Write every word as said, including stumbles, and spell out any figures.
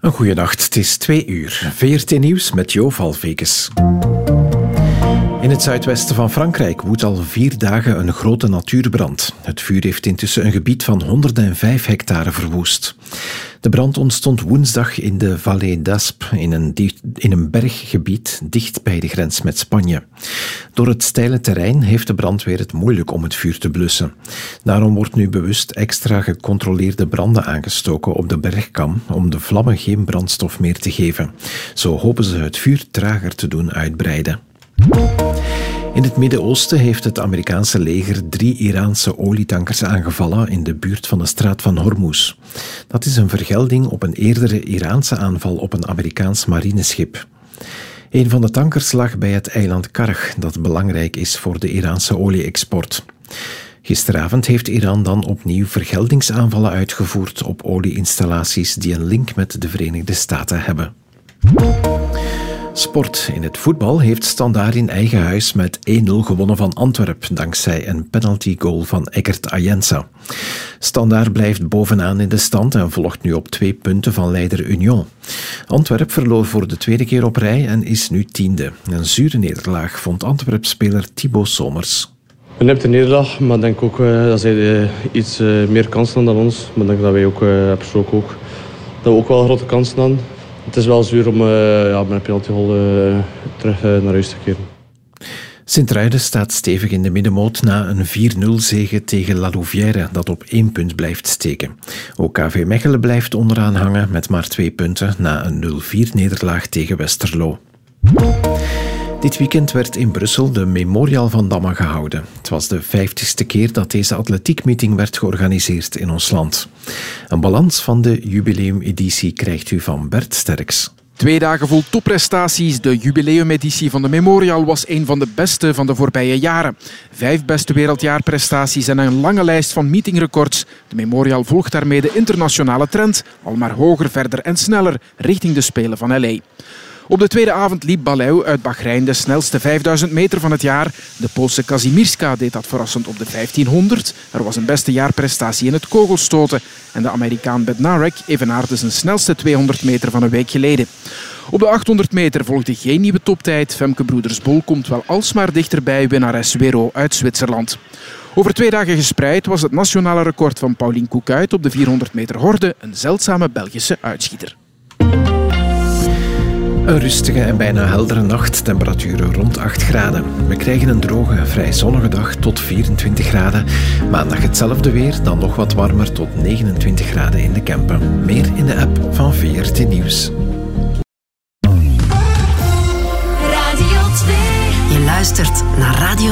Een goeienacht, het is twee uur. V R T Nieuws met Jo Valvekes. In het zuidwesten van Frankrijk woedt al vier dagen een grote natuurbrand. Het vuur heeft intussen een gebied van honderdvijf hectare verwoest. De brand ontstond woensdag in de Vallée d'Aspe, in een, dicht, in een berggebied dicht bij de grens met Spanje. Door het steile terrein heeft de brandweer het moeilijk om het vuur te blussen. Daarom wordt nu bewust extra gecontroleerde branden aangestoken op de bergkam om de vlammen geen brandstof meer te geven. Zo hopen ze het vuur trager te doen uitbreiden. In het Midden-Oosten heeft het Amerikaanse leger drie Iraanse olietankers aangevallen in de buurt van de straat van Hormuz. Dat is een vergelding op een eerdere Iraanse aanval op een Amerikaans marineschip. Een van de tankers lag bij het eiland Karg, dat belangrijk is voor de Iraanse olie-export. Gisteravond heeft Iran dan opnieuw vergeldingsaanvallen uitgevoerd op olieinstallaties die een link met de Verenigde Staten hebben. Sport. In het voetbal heeft Standaard in eigen huis met één nul gewonnen van Antwerpen, dankzij een penaltygoal van Eggert Ayensa. Standaard blijft bovenaan in de stand en volgt nu op twee punten van leider Union. Antwerp verloor voor de tweede keer op rij en is nu tiende. Een zure nederlaag vond Antwerp-speler Thibaut Somers. Een nipte nederlaag, maar ik denk ook uh, dat zij uh, iets uh, meer kansen hadden dan ons. Maar ik denk dat wij ook, uh, persoonlijk ook, dat we ook wel grote kansen hadden. Het is wel zuur om uh, ja, met een penaltygoal uh, terug uh, naar huis te keren. Sint-Truiden staat stevig in de middenmoot na een vier nul zege tegen La Louvière, dat op één punt blijft steken. Ook K V Mechelen blijft onderaan hangen met maar twee punten na een nul vier nederlaag tegen Westerlo. Dit weekend werd in Brussel de Memorial van Damme gehouden. Het was de vijftigste keer dat deze atletiekmeeting werd georganiseerd in ons land. Een balans van de jubileumeditie krijgt u van Bert Sterks. Twee dagen vol topprestaties. De jubileumeditie van de Memorial was een van de beste van de voorbije jaren. Vijf beste wereldjaarprestaties en een lange lijst van meetingrecords. De Memorial volgt daarmee de internationale trend. Al maar hoger, verder en sneller richting de Spelen van L A. Op de tweede avond liep Baleu uit Bahrein de snelste vijfduizend meter van het jaar. De Poolse Kazimierska deed dat verrassend op de vijftienhonderd. Er was een beste jaarprestatie in het kogelstoten. En de Amerikaan Bednarek evenaarde zijn snelste tweehonderd meter van een week geleden. Op de achthonderd meter volgde geen nieuwe toptijd. Femke Broeders-Bol komt wel alsmaar dichterbij winnares Wero uit Zwitserland. Over twee dagen gespreid was het nationale record van Pauline Koekuit op de vierhonderd meter horde een zeldzame Belgische uitschieter. Een rustige en bijna heldere nacht, temperaturen rond acht graden. We krijgen een droge, vrij zonnige dag tot vierentwintig graden. Maandag hetzelfde weer, dan nog wat warmer tot negenentwintig graden in de Kempen. Meer in de app van V R T Nieuws. Radio twee. Je luistert naar Radio